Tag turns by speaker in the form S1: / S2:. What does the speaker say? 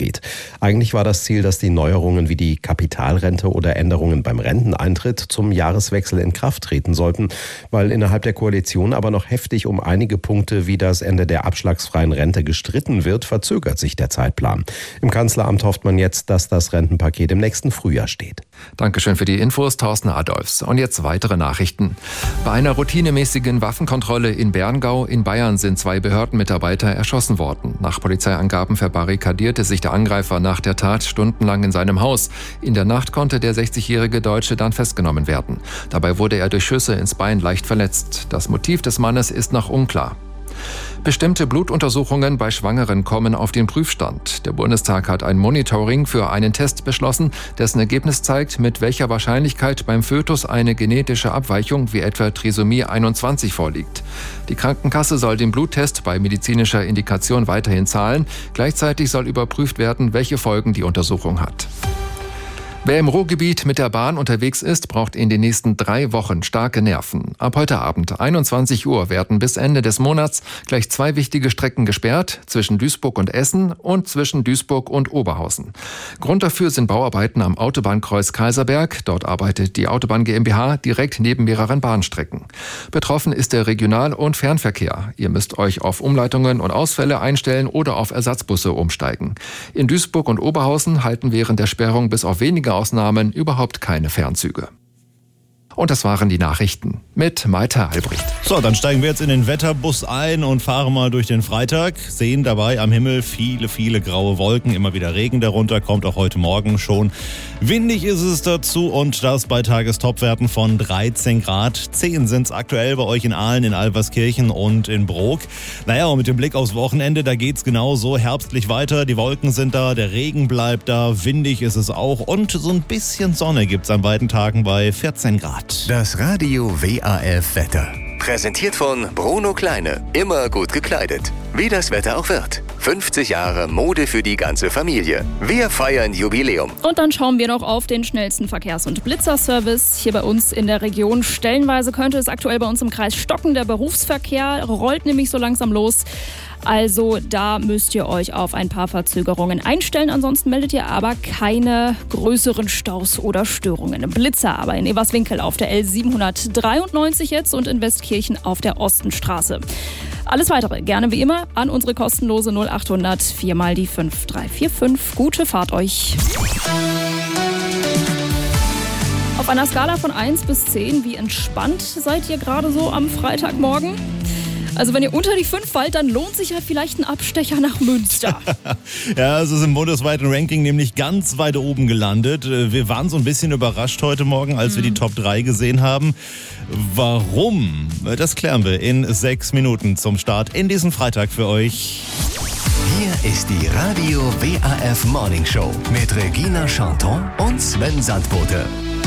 S1: ausgeht. Eigentlich war das Ziel, dass die Neuerungen wie die Kapitalrente oder Änderungen beim Renteneintritt zum Jahreswechsel in Kraft treten sollten, weil innerhalb der Koalition aber noch heftig um einige Punkte wie das Ende der abschlagsfreien Rente gestritten wird, verzögert sich der Zeitplan. Im Kanzleramt hofft man jetzt, dass das Rentenpaket im nächsten Frühjahr steht.
S2: Dankeschön für die Infos, Thorsten Adolfs. Und jetzt weitere Nachrichten. Bei einer routinemäßigen Waffenkontrolle in Berngau in Bayern sind 2 Behördenmitarbeiter erschossen worden. Nach Polizeiangaben verbarrikadierte sich der Angreifer nach der Tat stundenlang in seinem Haus. In der Nacht konnte der 60-jährige Deutsche dann festgenommen werden. Dabei wurde er durch Schüsse ins Bein leicht verletzt. Das Motiv des Mannes ist noch unklar. Bestimmte Blutuntersuchungen bei Schwangeren kommen auf den Prüfstand. Der Bundestag hat ein Monitoring für einen Test beschlossen, dessen Ergebnis zeigt, mit welcher Wahrscheinlichkeit beim Fötus eine genetische Abweichung wie etwa Trisomie 21 vorliegt. Die Krankenkasse soll den Bluttest bei medizinischer Indikation weiterhin zahlen. Gleichzeitig soll überprüft werden, welche Folgen die Untersuchung hat. Wer im Ruhrgebiet mit der Bahn unterwegs ist, braucht in den nächsten 3 Wochen starke Nerven. Ab heute Abend 21 Uhr werden bis Ende des Monats gleich 2 wichtige Strecken gesperrt, zwischen Duisburg und Essen und zwischen Duisburg und Oberhausen. Grund dafür sind Bauarbeiten am Autobahnkreuz Kaiserberg. Dort arbeitet die Autobahn GmbH direkt neben mehreren Bahnstrecken. Betroffen ist der Regional- und Fernverkehr. Ihr müsst euch auf Umleitungen und Ausfälle einstellen oder auf Ersatzbusse umsteigen. In Duisburg und Oberhausen halten während der Sperrung bis auf wenige Ausnahmen überhaupt keine Fernzüge. Und das waren die Nachrichten mit Malte Albrecht.
S3: So, dann steigen wir jetzt in den Wetterbus ein und fahren mal durch den Freitag. Sehen dabei am Himmel viele graue Wolken. Immer wieder Regen darunter, kommt auch heute Morgen schon. Windig ist es dazu und das bei Tagestopwerten von 13 Grad. 10 sind es aktuell bei euch in Aalen, in Alverskirchen und in Brok. Naja, und mit dem Blick aufs Wochenende, da geht's genauso herbstlich weiter. Die Wolken sind da, der Regen bleibt da, windig ist es auch und so ein bisschen Sonne gibt's an beiden Tagen bei 14 Grad.
S4: Das Radio WAF Wetter. Präsentiert von Bruno Kleine. Immer gut gekleidet. Wie das Wetter auch wird. 50 Jahre Mode für die ganze Familie. Wir feiern Jubiläum.
S5: Und dann schauen wir noch auf den schnellsten Verkehrs- und Blitzerservice hier bei uns in der Region. Stellenweise könnte es aktuell bei uns im Kreis stocken. Der Berufsverkehr rollt nämlich so langsam los. Also da müsst ihr euch auf ein paar Verzögerungen einstellen. Ansonsten meldet ihr aber keine größeren Staus oder Störungen. Blitzer aber in Everswinkel auf der L793 jetzt und in Westkirchen auf der Ostenstraße. Alles Weitere gerne wie immer an unsere kostenlose 0800 4 mal die 5345. Gute Fahrt euch. Auf einer Skala von 1 bis 10, wie entspannt seid ihr gerade so am Freitagmorgen? Also wenn ihr unter die 5 fallt, dann lohnt sich ja vielleicht ein Abstecher nach Münster.
S3: Ja, es ist im bundesweiten Ranking nämlich ganz weit oben gelandet. Wir waren so ein bisschen überrascht heute Morgen, als wir die Top 3 gesehen haben. Warum? Das klären wir in 6 Minuten zum Start in diesen Freitag für euch.
S4: Hier ist die Radio WAF Morning Show mit Regina Chanton und Sven Sandbote.